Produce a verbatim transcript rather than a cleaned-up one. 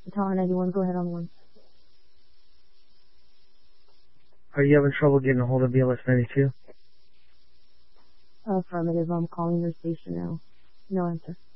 Tower ninety-one, go ahead on one. Are you having trouble getting a hold of B L S ninety-two? Affirmative, I'm calling your station now. No answer.